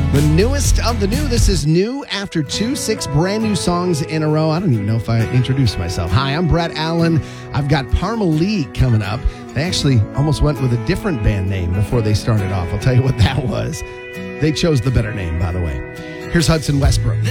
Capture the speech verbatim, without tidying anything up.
The newest of the new. This is new after two, six brand new songs in a row. I don't even know if I introduced myself. Hi, I'm Brett Allen. I've got Parma Lee coming up. They actually almost went with a different band name before they started off. I'll tell you what that was. They chose the better name, by the way. Here's Hudson Westbrook.